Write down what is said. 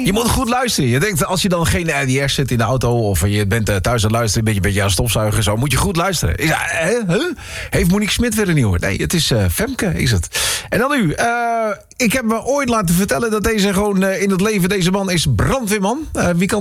Je moet goed luisteren. Je denkt, als je dan geen RDR zit in de auto... of je bent thuis aan het luisteren, een beetje aan stofzuigen... zo, moet je goed luisteren. Ja, heeft Monique Smit weer een nieuwe? Nee, het is Femke, is het. En dan nu. Ik heb me ooit laten vertellen dat deze gewoon in het leven... deze man is brandweerman. Wie kan